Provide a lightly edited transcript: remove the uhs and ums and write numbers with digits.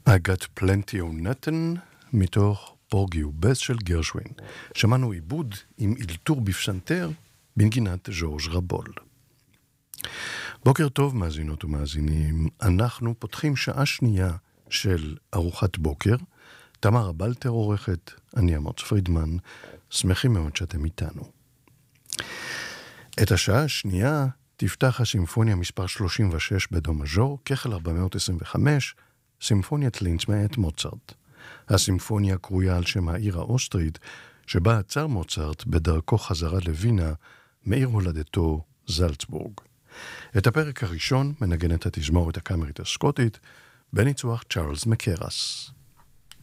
I got plenty of nothing מתוך פורגי ובס של גרשווין. שמענו עיבוד עם אילתור בפסנתר בנגינת ז'ורג' רבול. בוקר טוב מאזינות ומאזינים, אנחנו פותחים שעה שנייה של ארוחת בוקר. תמר הבלטר עורכת, אני אמוץ פרידמן, שמחים מאוד שאתם איתנו. את השעה השנייה תפתח הסימפוניה מספר 36 בדו מז'ור, כחל 425, סימפוניית לינץ מאת מוצרט. הסימפוניה קרויה על שם העיר האוסטרית, שבה עצר מוצרט בדרכו חזרה לווינה, מעיר הולדתו זלצבורג. את הפרק הראשון מנגנת התזמורת הקאמרית הסקוטית, בניצוח צ'ארלס מקרס.